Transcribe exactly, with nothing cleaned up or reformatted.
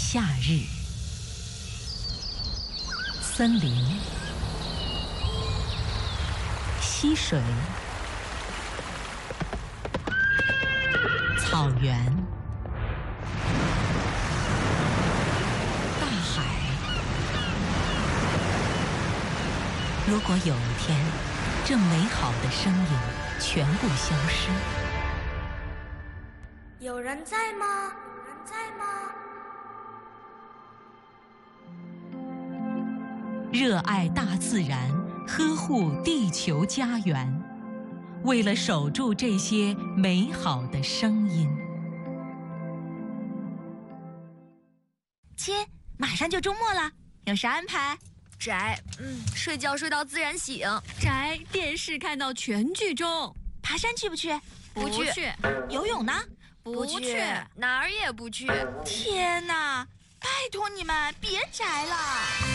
夏日，森林、溪水、草原、大海。如果有一天，这美好的声音全部消失， 有人在吗？有人在吗？ 热爱大自然，呵护地球家园，为了守住这些美好的声音。 亲，马上就周末了，有啥安排？ 宅，嗯，睡觉睡到自然醒。 宅，电视看到全剧终。 爬山去不去？ 不去。 去。 游泳呢？ 不去，哪儿也不去。 天哪！拜托你们别宅了。